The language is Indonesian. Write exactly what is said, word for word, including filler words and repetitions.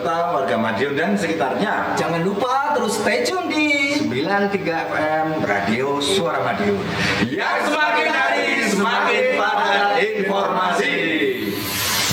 serta warga Madiun dan sekitarnya. Jangan lupa terus stay tune di sembilan tiga F M Radio Suara Madiun. Yang semakin hari semakin padat informasi.